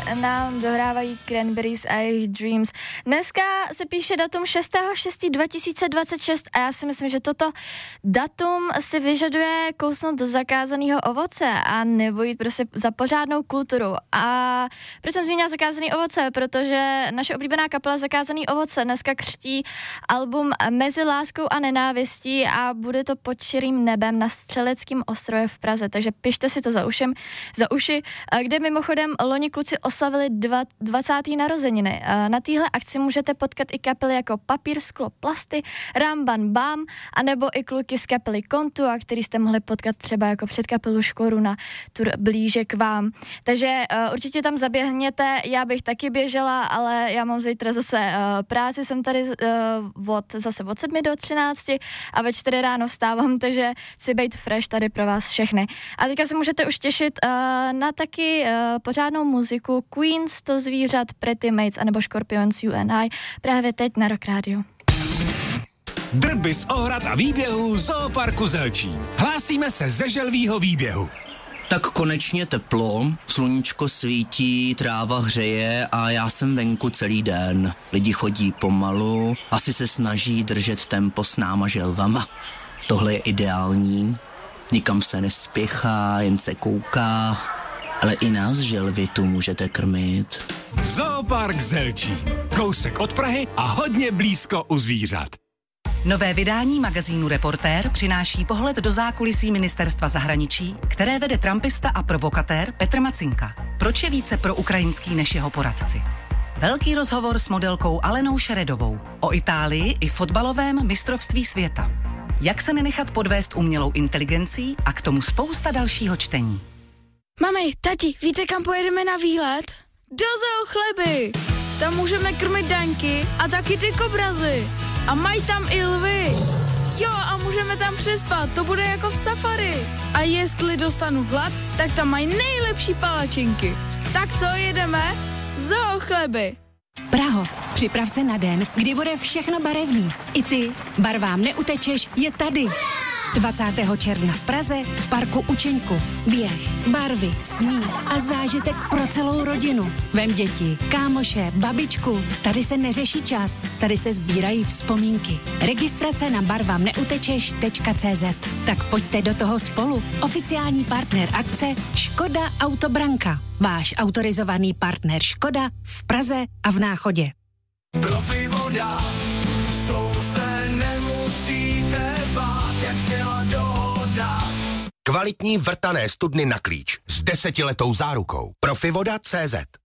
nám dohrávají Cranberries a jejich Dreams. Dneska se píše datum 6.6.2026 a já si myslím, že toto datum si vyžaduje kousnout do zakázaného ovoce a nebo jít prostě za pořádnou kulturu. A proč jsem zmínila zakázaný ovoce? Protože naše oblíbená kapela Zakázaný ovoce dneska křtí album Mezi láskou a nenávistí a bude to pod širým nebem na Střeleckém ostrově v Praze, takže pište si to za uši, kde mimochodem loni kluci oslavili 20. narozeniny. Na téhle akci můžete potkat i kapely jako Papír, sklo, plasty, Ramban, Bam, anebo i kluky z kapely Kontua, který jste mohli potkat třeba jako před kapelu Škoru na tur blíže k vám. Takže určitě tam zaběhněte, já bych taky běžela, ale já mám zítra zase práci, jsem tady od 7 do 13 a ve 4 ráno vstávám, takže chci být fresh tady pro vás všechny. A teďka se můžete už těšit na taky pořádnou muziku Queen, 100 zvířat, Pretty Mates anebo Scorpions You and I právě teď na Rock Radio. Drby z ohrad a výběhů Zooparku Zelčín. Hlásíme se ze želvýho výběhu. Tak konečně teplo, sluníčko svítí, tráva hřeje a já jsem venku celý den. Lidi chodí pomalu, asi se snaží držet tempo s náma želvama. Tohle je ideální, nikam se nespěchá, jen se kouká, ale i nás želvy tu můžete krmit. Zoopark Zelčín. Kousek od Prahy a hodně blízko u zvířat. Nové vydání magazínu Reportér přináší pohled do zákulisí ministerstva zahraničí, které vede trumpista a provokatér Petr Macinka. Proč je více pro ukrajinský než jeho poradci? Velký rozhovor s modelkou Alenou Šeredovou o Itálii i fotbalovém mistrovství světa. Jak se nenechat podvést umělou inteligencí a k tomu spousta dalšího čtení. Mami, tati, víte, kam pojedeme na výlet? Do Zoo Chleby! Tam můžeme krmit daňky a taky ty kobrazy. A mají tam i lvy. Jo, a můžeme tam přespat, to bude jako v safari. A jestli dostanu hlad, tak tam mají nejlepší palačinky. Tak co, jedeme? Zoo Chleby. Praho, připrav se na den, kdy bude všechno barevný. I ty, barvám neutečeš, je tady. 20. června v Praze v parku Učeňku. Běh, barvy, smích a zážitek pro celou rodinu. Vem děti, kámoše, babičku. Tady se neřeší čas, tady se sbírají vzpomínky. Registrace na barvamneutečeš.cz. Tak pojďte do toho spolu. Oficiální partner akce Škoda Autobranka. Váš autorizovaný partner Škoda v Praze a v Náchodě. Profi voda, s tou se nemusíte bát, jak sněla dohoda. Kvalitní vrtané studny na klíč s 10letou zárukou. Profivoda.cz